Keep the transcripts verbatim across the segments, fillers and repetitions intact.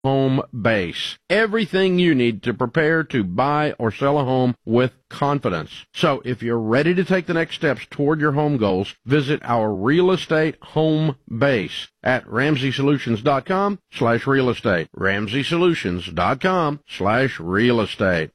Home Base. Everything you need to prepare to buy or sell a home with confidence. So if you're ready to take the next steps toward your home goals, visit our Real Estate Home Base at ramsey solutions dot com slash real estate. ramsey solutions dot com slash real estate.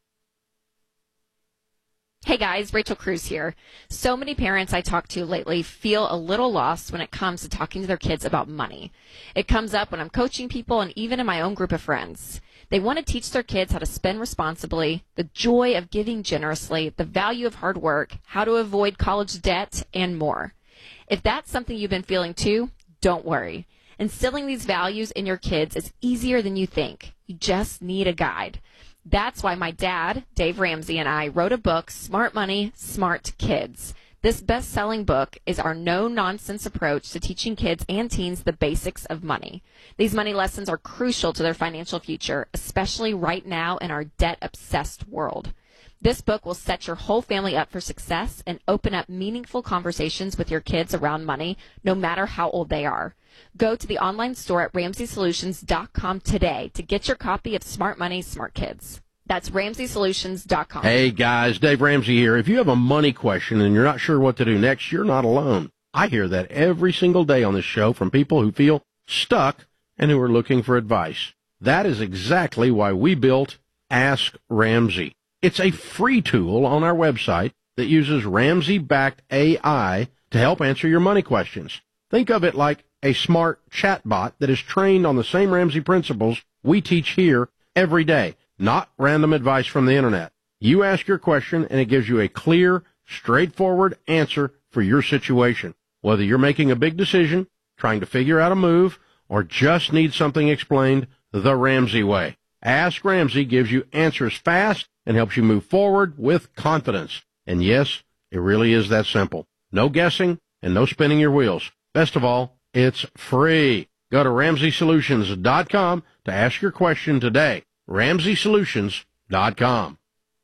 Hey guys, Rachel Cruz here. So many parents I talk to lately feel a little lost when it comes to talking to their kids about money. It comes up when I'm coaching people and even in my own group of friends. They want to teach their kids how to spend responsibly, the joy of giving generously, the value of hard work, how to avoid college debt, and more. If that's something you've been feeling too, don't worry. Instilling these values in your kids is easier than you think. You just need a guide. That's why my dad, Dave Ramsey, and I wrote a book, Smart Money, Smart Kids. This best-selling book is our no-nonsense approach to teaching kids and teens the basics of money. These money lessons are crucial to their financial future, especially right now in our debt-obsessed world. This book will set your whole family up for success and open up meaningful conversations with your kids around money, no matter how old they are. Go to the online store at ramsey solutions dot com today to get your copy of Smart Money, Smart Kids. That's ramsey solutions dot com. Hey guys, Dave Ramsey here. If you have a money question and you're not sure what to do next, you're not alone. I hear that every single day on this show from people who feel stuck and who are looking for advice. That is exactly why we built Ask Ramsey. It's a free tool on our website that uses Ramsey-backed A I to help answer your money questions. Think of it like a smart chatbot that is trained on the same Ramsey principles we teach here every day, not random advice from the internet. You ask your question and it gives you a clear, straightforward answer for your situation. Whether you're making a big decision, trying to figure out a move, or just need something explained the Ramsey way. Ask Ramsey gives you answers fast and helps you move forward with confidence. And yes, it really is that simple. No guessing and no spinning your wheels. Best of all, it's free. Go to ramsey solutions dot com to ask your question today. ramsey solutions dot com.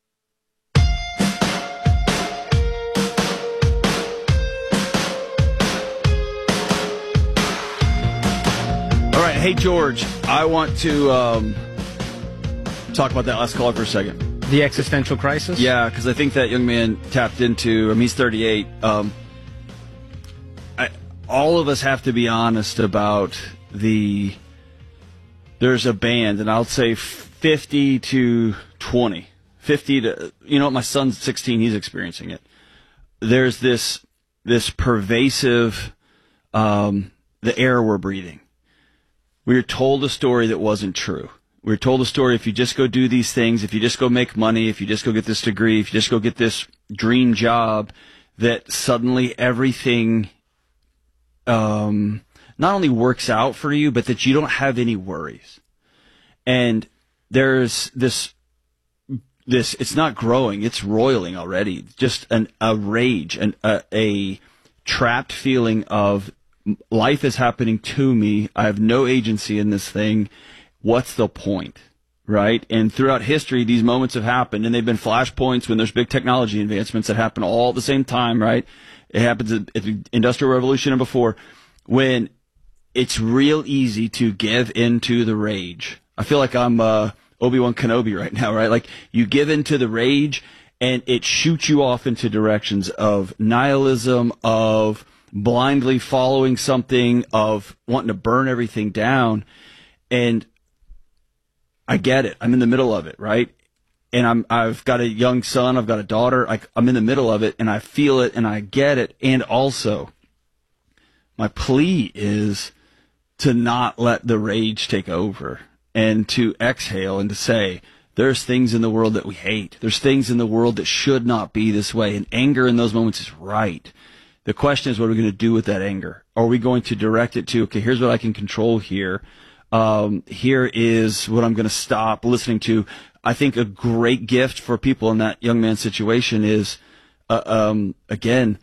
All right, hey, George, I want to um, talk about that last caller for a second. The existential crisis? Yeah, because I think that young man tapped into, I mean, he's thirty-eight. Um, I, all of us have to be honest about the, there's a band, and I'll say fifty to twenty. fifty to, you know what, my son's sixteen, he's experiencing it. There's this, this pervasive, um, the air we're breathing. We were told a story that wasn't true. We were told a story, if you just go do these things, if you just go make money, if you just go get this degree, if you just go get this dream job, that suddenly everything um, not only works out for you, but that you don't have any worries. And there's this, this it's not growing, it's roiling already. Just an, a rage, an, a, a trapped feeling of life is happening to me. I have no agency in this thing. What's the point, right? And throughout history, these moments have happened, and they've been flashpoints when there's big technology advancements that happen all at the same time, right? It happens at the Industrial Revolution and before, when it's real easy to give into the rage. I feel like I'm uh, Obi-Wan Kenobi right now, right? Like, you give into the rage, and it shoots you off into directions of nihilism, of blindly following something, of wanting to burn everything down. And I get it. I'm in the middle of it, right? And I'm, I've got a young son. I've got a daughter. I, I'm in the middle of it, and I feel it, and I get it. And also, my plea is to not let the rage take over and to exhale and to say, there's things in the world that we hate. There's things in the world that should not be this way. And anger in those moments is right. The question is, what are we going to do with that anger? Are we going to direct it to, okay, here's what I can control here. Um, here is what I'm going to stop listening to. I think a great gift for people in that young man's situation is, uh, um, again,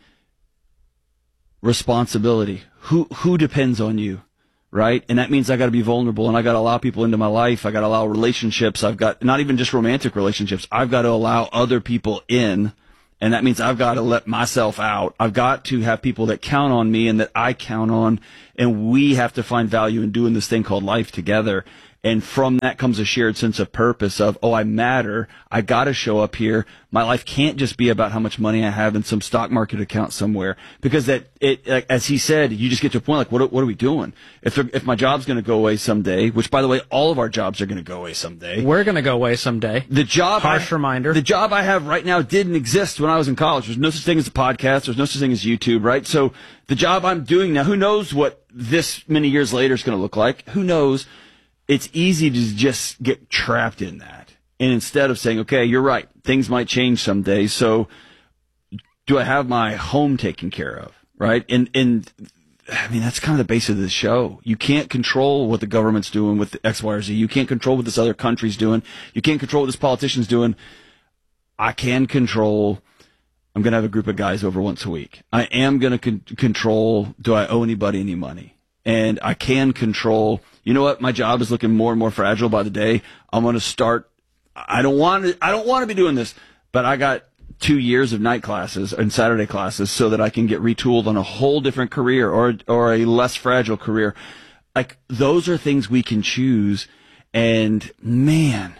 responsibility. Who, who depends on you, right? And that means I got to be vulnerable, and I got to allow people into my life. I got to allow relationships. I've got, not even just romantic relationships. I've got to allow other people in. And that means I've got to let myself out. I've got to have people that count on me and that I count on. And we have to find value in doing this thing called life together. And from that comes a shared sense of purpose of, oh, I matter. I got to show up here. My life can't just be about how much money I have in some stock market account somewhere. Because that, it, like, as he said, you just get to a point like, what, what are we doing? If there, if my job's going to go away someday, which by the way, all of our jobs are going to go away someday. We're going to go away someday. The job, harsh I, reminder. The job I have right now didn't exist when I was in college. There's no such thing as a podcast. There's no such thing as YouTube, right? So the job I'm doing now, who knows what this many years later is going to look like? Who knows? It's easy to just get trapped in that. And instead of saying, okay, you're right, things might change someday. So do I have my home taken care of, right? And, and I mean, that's kind of the base of the show. You can't control what the government's doing with X, Y, or Z. You can't control what this other country's doing. You can't control what this politician's doing. I can control, I'm going to have a group of guys over once a week. I am going to con- control, do I owe anybody any money? And I can control, you know what, my job is looking more and more fragile by the day. I'm going to start, I don't want to, I don't want to be doing this, but I got two years of night classes and Saturday classes so that I can get retooled on a whole different career or, or a less fragile career. Like, those are things we can choose. And man,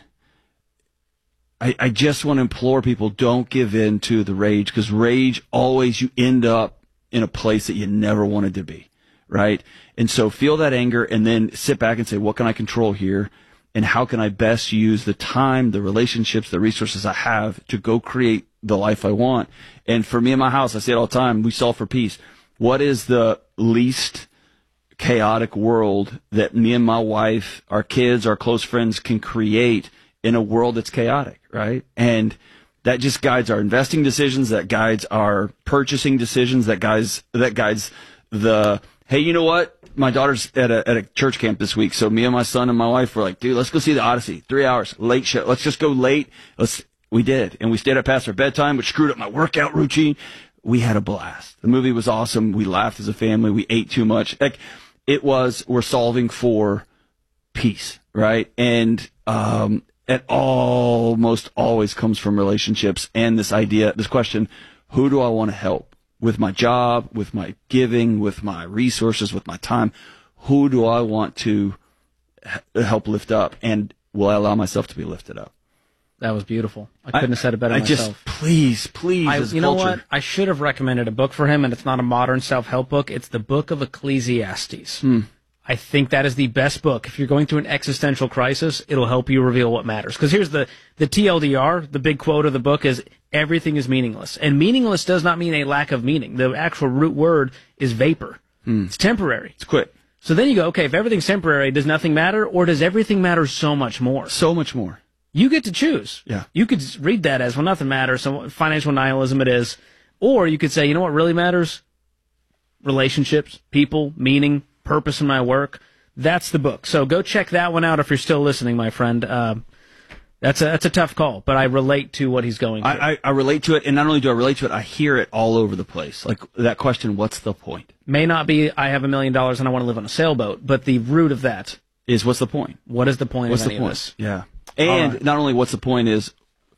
I, I just want to implore people, don't give in to the rage, because rage always, you end up in a place that you never wanted to be. Right? And so feel that anger and then sit back and say, what can I control here? And how can I best use the time, the relationships, the resources I have to go create the life I want? And for me in my house, I say it all the time, we solve for peace. What is the least chaotic world that me and my wife, our kids, our close friends can create in a world that's chaotic, right? And that just guides our investing decisions, that guides our purchasing decisions, that guides, that guides the, hey, you know what? My daughter's at a at a church camp this week, so me and my son and my wife were like, dude, let's go see the Odyssey. Three hours, late show. Let's just go late. Let's. We did, and we stayed up past our bedtime, which screwed up my workout routine. We had a blast. The movie was awesome. We laughed as a family. We ate too much. Like, it was. We're solving for peace, right? And um, it almost always comes from relationships and this idea, this question: who do I want to help? With my job, with my giving, with my resources, with my time, who do I want to help lift up? And will I allow myself to be lifted up? That was beautiful. I couldn't I, have said it better I myself. Just, please, please, I, as a you culture. know what? I should have recommended a book for him, and it's not a modern self-help book. It's the book of Ecclesiastes. Hmm. I think that is the best book. If you're going through an existential crisis, it'll help you reveal what matters. Because here's the, the T L D R, the big quote of the book is, everything is meaningless. And meaningless does not mean a lack of meaning. The actual root word is vapor. Hmm. It's temporary. It's quick. So then you go, okay, if everything's temporary, does nothing matter? Or does everything matter so much more? So much more. You get to choose. Yeah. You could read that as, well, nothing matters, so financial nihilism it is. Or you could say, you know what really matters? Relationships, people, meaning, purpose in my work. That's the book. So go check that one out if you're still listening, my friend. Uh, that's a that's a tough call, but I relate to what he's going through. I, I, I relate to it, and not only do I relate to it, I hear it all over the place. Like that question, what's the point? May not be, I have a million dollars and I want to live on a sailboat, but the root of that is, what's the point? What is the point what's of the any point? of this? Yeah. And right. Not only what's the point is,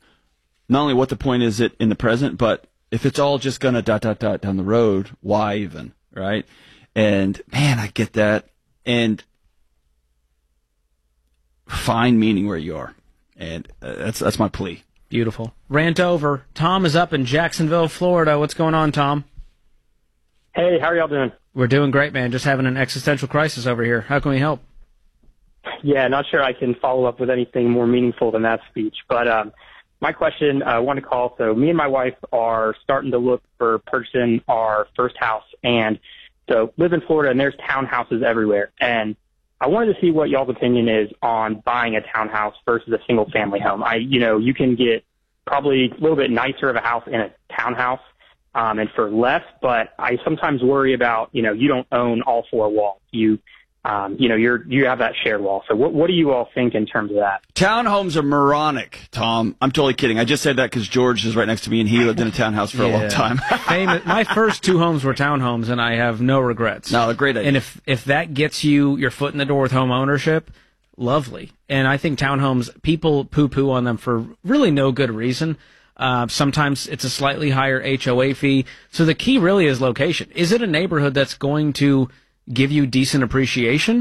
not only what the point is it in the present, but if it's all just going to dot, dot, dot down the road, why even, right? And, man, I get that. And find meaning where you are. And uh, that's that's my plea. Beautiful. Rant over. Tom is up in Jacksonville, Florida. What's going on, Tom? Hey, how are y'all doing? We're doing great, man. Just having an existential crisis over here. How can we help? Yeah, not sure I can follow up with anything more meaningful than that speech. But um, my question, I uh, want to call. So me and my wife are starting to look for purchasing our first house. And so live in Florida, and there's townhouses everywhere. And I wanted to see what y'all's opinion is on buying a townhouse versus a single-family home. I, you know, you can get probably a little bit nicer of a house in a townhouse um, and for less, but I sometimes worry about, you know, you don't own all four walls. You Um, you know, you're, you have that shared wall. So what, what do you all think in terms of that? Townhomes are moronic, Tom. I'm totally kidding. I just said that because George is right next to me and he lived in a townhouse for yeah. a long time. Famous, my first two homes were townhomes and I have no regrets. No, a great idea. And if, if that gets you your foot in the door with home ownership, lovely. And I think townhomes, people poo-poo on them for really no good reason. Uh, sometimes it's a slightly higher H O A fee. So the key really is location. Is it a neighborhood that's going to give you decent appreciation,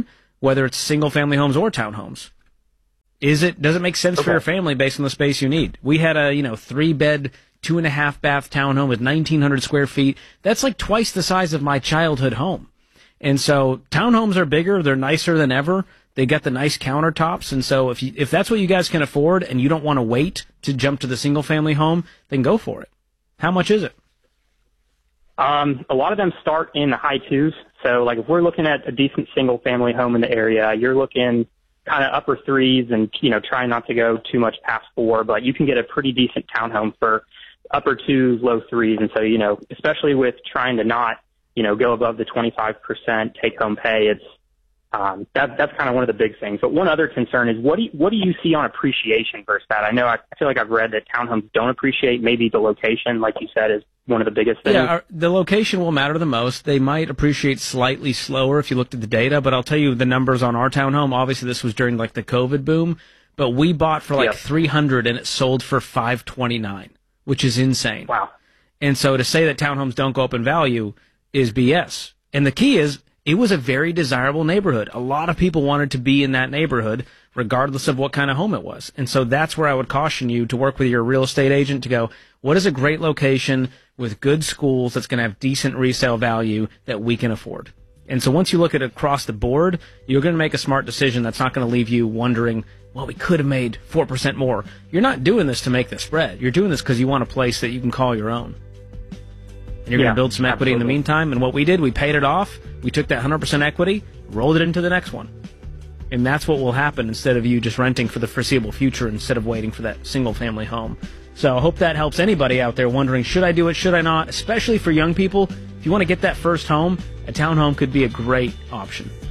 whether it's single-family homes or townhomes. Is it, does it make sense okay. for your family based on the space you need? We had a, you know, three-bed, two-and-a-half-bath townhome with nineteen hundred square feet. That's like twice the size of my childhood home. And so townhomes are bigger. They're nicer than ever. They got the nice countertops. And so if you, if that's what you guys can afford and you don't want to wait to jump to the single-family home, then go for it. How much is it? Um, a lot of them start in the high twos. So, like, if we're looking at a decent single-family home in the area, you're looking kind of upper threes and, you know, trying not to go too much past four, but you can get a pretty decent townhome for upper twos, low threes. And so, you know, especially with trying to not, you know, go above the twenty-five percent take-home pay, it's um, that, that's kind of one of the big things. But one other concern is what do you, what do you see on appreciation versus that? I know I, I feel like I've read that townhomes don't appreciate. Maybe the location, like you said, is one of the biggest things. Yeah, our, the location will matter the most. They might appreciate slightly slower if you looked at the data, but I'll tell you the numbers on our townhome. Obviously, this was during like the COVID boom, but we bought for like yep. three hundred and it sold for five twenty-nine, which is insane. Wow. And so to say that townhomes don't go up in value is B S. And the key is it was a very desirable neighborhood. A lot of people wanted to be in that neighborhood, regardless of what kind of home it was. And so that's where I would caution you to work with your real estate agent to go, what is a great location with good schools that's going to have decent resale value that we can afford? And so once you look at it across the board, you're going to make a smart decision that's not going to leave you wondering, well, we could have made four percent more. You're not doing this to make the spread. You're doing this because you want a place that you can call your own. And you're yeah, going to build some equity absolutely. in the meantime. And what we did, we paid it off. We took that one hundred percent equity, rolled it into the next one. And that's what will happen instead of you just renting for the foreseeable future instead of waiting for that single-family home. So I hope that helps anybody out there wondering, should I do it, should I not? Especially for young people, if you want to get that first home, a townhome could be a great option.